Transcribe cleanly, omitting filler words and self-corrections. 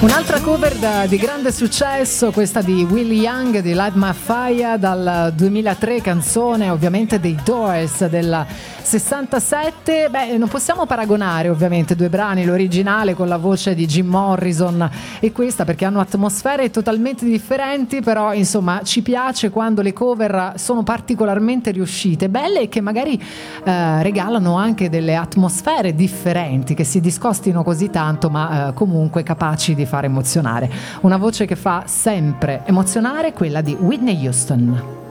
Un'altra cover di grande successo, questa di Will Young di Light My Fire dal 2003, canzone ovviamente dei Doors del 67. Beh, non possiamo paragonare ovviamente due brani, l'originale con la voce di Jim Morrison e questa, perché hanno atmosfere totalmente differenti, però insomma ci piace quando le cover sono particolarmente riuscite, belle e che magari regalano anche delle atmosfere differenti, che si discostino così tanto ma comunque capaci di far emozionare. Una voce che fa sempre emozionare, quella di Whitney Houston.